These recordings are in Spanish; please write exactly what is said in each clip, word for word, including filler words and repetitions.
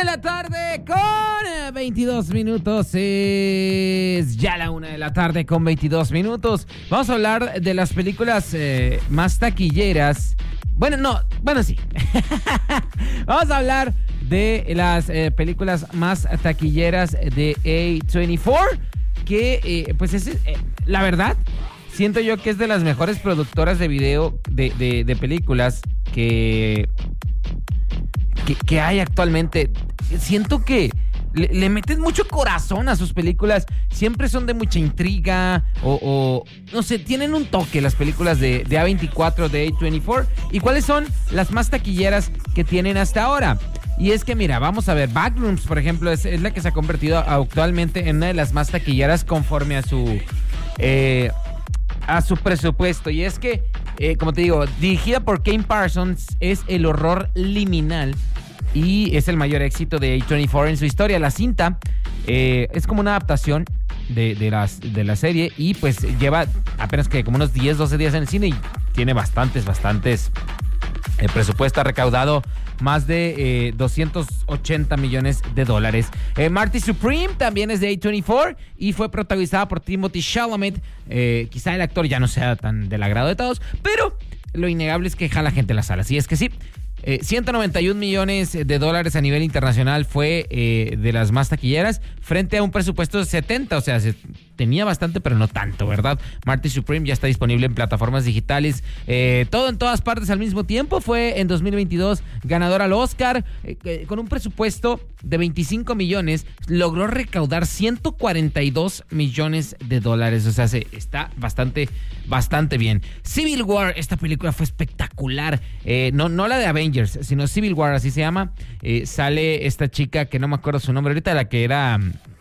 de la tarde con veintidós minutos. Es ya la una de la tarde con veintidós minutos. Vamos a hablar de las películas eh, más taquilleras. Bueno, no, bueno, sí. Vamos a hablar de las eh, películas más taquilleras de A veinticuatro. Que, eh, pues, es eh, la verdad, siento yo que es de las mejores productoras de video de, de, de películas que, que, que hay actualmente. Siento que le, le meten mucho corazón a sus películas. Siempre son de mucha intriga o, o no sé, tienen un toque las películas de, de A veinticuatro, de A veinticuatro. ¿Y cuáles son las más taquilleras que tienen hasta ahora? Y es que, mira, vamos a ver, Backrooms, por ejemplo, es, es la que se ha convertido actualmente en una de las más taquilleras conforme a su eh, a su presupuesto. Y es que, eh, como te digo, dirigida por Kane Parsons, es el horror liminal y es el mayor éxito de A veinticuatro en su historia. La cinta eh, es como una adaptación de, de, las, de la serie y pues lleva apenas que como unos diez, doce días en el cine y tiene bastantes, bastantes... El presupuesto ha recaudado más de eh, doscientos ochenta millones de dólares. Eh, Marty Supreme también es de A veinticuatro y fue protagonizada por Timothée Chalamet. Eh, quizá el actor ya no sea tan del agrado de todos, pero lo innegable es que jala gente a las salas. Y es que sí, eh, ciento noventa y un millones de dólares a nivel internacional fue eh, de las más taquilleras frente a un presupuesto de setenta, o sea, se tenía bastante, pero no tanto, ¿verdad? Marty Supreme ya está disponible en plataformas digitales, eh, todo en todas partes al mismo tiempo. Fue en dos mil veintidós ganador al Oscar, eh, eh, con un presupuesto de veinticinco millones, logró recaudar ciento cuarenta y dos millones de dólares, o sea, se, está bastante, bastante bien. Civil War, esta película fue espectacular, eh, no, no la de Avengers, sino Civil War, así se llama. Eh, sale esta chica que no me acuerdo su nombre ahorita, la que era...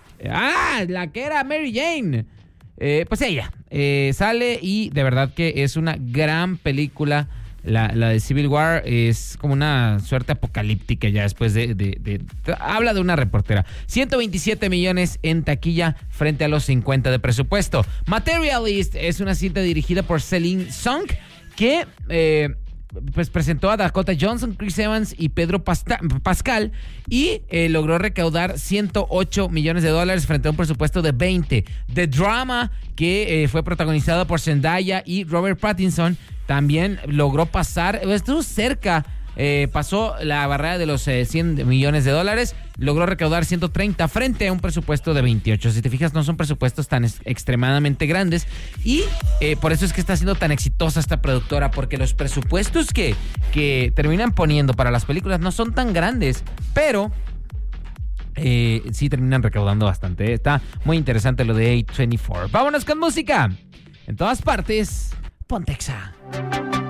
Ah, la que era Mary Jane. Eh, pues ella eh, sale y de verdad que es una gran película. La, la de Civil War es como una suerte apocalíptica ya después de, de, de, de... Habla de una reportera. ciento veintisiete millones en taquilla frente a los cincuenta de presupuesto. Materialist es una cinta dirigida por Celine Song que... Eh, pues presentó a Dakota Johnson, Chris Evans y Pedro Pasta- Pascal y eh, logró recaudar ciento ocho millones de dólares frente a un presupuesto de veinte. The Drama, que eh, fue protagonizada por Zendaya y Robert Pattinson, también logró pasar, estuvo cerca, eh, pasó la barrera de los eh, cien millones de dólares, logró recaudar ciento treinta frente a un presupuesto de veintiocho. Si te fijas, no son presupuestos tan es- extremadamente grandes y eh, por eso es que está siendo tan exitosa esta productora, porque los presupuestos que, que terminan poniendo para las películas no son tan grandes, pero eh, sí terminan recaudando bastante. Está muy interesante lo de A veinticuatro. Vámonos con música. En todas partes, Pontexa.